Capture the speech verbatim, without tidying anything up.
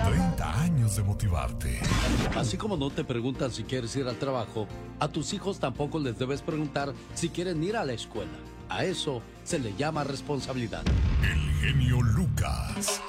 treinta años de motivarte. Así como no te preguntan si quieres ir al trabajo, a tus hijos tampoco les debes preguntar si quieren ir a la escuela. A eso se le llama responsabilidad. El genio Lucas.